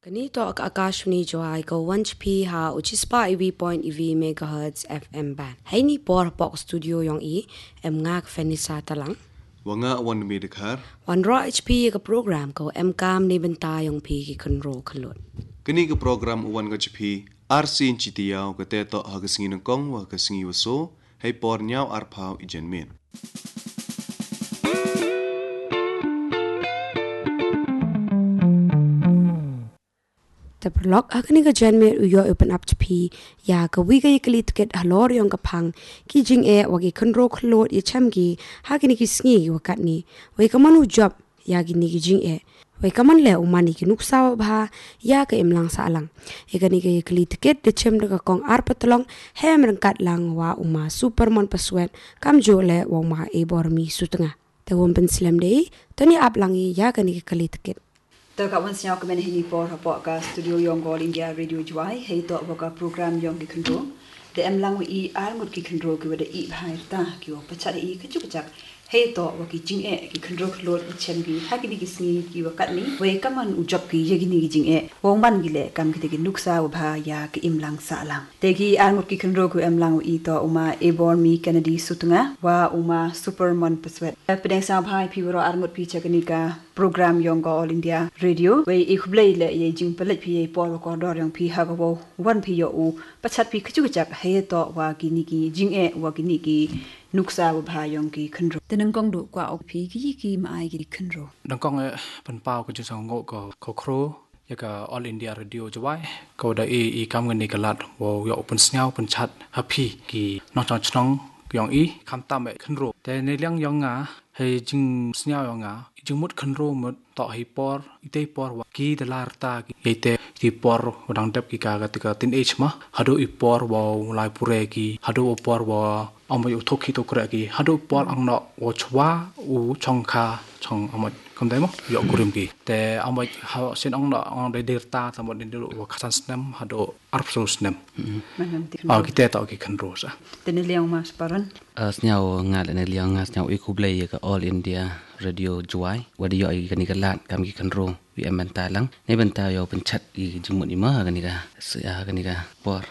Ganito ang Akashwani Joy ko 1HP ha uchispa EV.EV MHz FM band. Hay ni por pok studio yung ngak Fenisa talang. Wanga wan mi dekhar. Wan ro HP ka program ko kam ni benta yung pi ki control kalot. Kini ke program wan ga HP RC Chitiao ke teto hagasngi nangkong wa kasngi waso hay por nyau arpau ijen min. Terperlok akani ka janmer uyo open up to pi ya ka wiga yikalit ket halor yung kapang ki jing wagi control kalot ya chamgi hakini ki sngi wakat ni wai kamanu job ya gini ki jing wai kaman le umani ki nuksawa bha ya ka imlang sa alang ikani ka yikalit ket de chem de ka kong arpatolong hem rangkat lang wa uma supermon paswet kam jo le wa ma ebor mi sutenga te won pen slam dei tani aplangi ya kani ka kalit ket. Terkawan sinyal kemen hini por hapok ka studio Yong All India Radio Juai hei to boka program Yong ki control de emlang wi al ngut ki control ki wada I bhai ta ki wa pachat I kachuk chak hei to wa ki jing ki control klot chem gi ha ki ki sni ki wa kat ni we kaman u job ki ye gi ni ki jing wong ban gi le kam ki nuksa wa bha ya ki imlang sa lang te gi al ngut ki control ku emlang wi to uma ebor mi Kennedy sutunga wa uma supermon paswet pedeng sa bhai pi waro al ngut pi chakani ka program Yong All India Radio we ikhlei le ye jing pelet pi por ko dor yang pi ha go wan pi yo u pachat pi kchu chak he to wa ki ni ki jing wa ki ni ki nuksa wa bha yong ki khnro tenang kong do kwa ok pi ki ma ai ki khnro dang kong pan pau ko jang ngo ko khro ya ka All India Radio Jawai ko da I kam ngani kalat wo yo open snyau pen chat happy ki no chong chnong yong I kam tam e khnro te ne lyang yong nga he jing snyau yong nga jing mut khnro mut to hi por ite por wa ki de larta ki ite ti por wadang dep ki ka tika tin age ma hado I por wa lai pure ki hado por wa amoi thokhi to kra ki hado por ang no wo chwa u chongkha chong amoi kam dai mo yo kurim ki te amoi ha sin ang no ang de derta tamot de lo wa khasan snam hado arpso snam ki te to ki khanro sa tene leong mas paran snyau ngal ne liang ngas nyau ikublei ka All India Radio Juai wadi yo I kani kalat kam ki khanro wi amanta lang ne banta yo penchat I jimut ni ma kani ka sia kani ka por